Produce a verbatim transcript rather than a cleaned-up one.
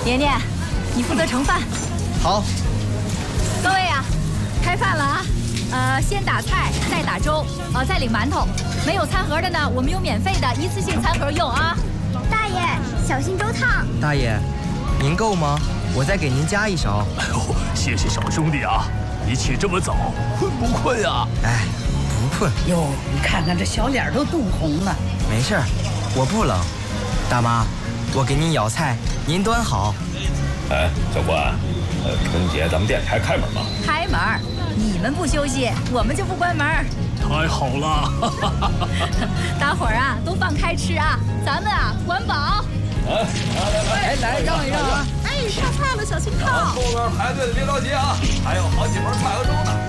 年年，你负责盛饭。 好。 各位啊，开饭了啊！呃，先打菜，再打粥，呃，再领馒头。没有餐盒的呢，我们有免费的一次性餐盒用啊。 大爷，小心粥烫。 大爷，您够吗？我再给您加一勺。 哎呦，谢谢小兄弟啊！你起这么早，困不困啊？ 哎，不困。 哟，你看看这小脸都冻红了。 没事，我不冷。大妈，我给您舀菜，您端好。 哎，小关，呃，春节咱们店还开门吗？ 开门，你们不休息，我们就不关门。 太好了！ 大伙儿啊，都放开吃啊，咱们啊管饱。 哎， 来来让一让啊！ 哎，上菜了，小心烫。 后边排队的别着急啊，还有好几盆菜和粥呢。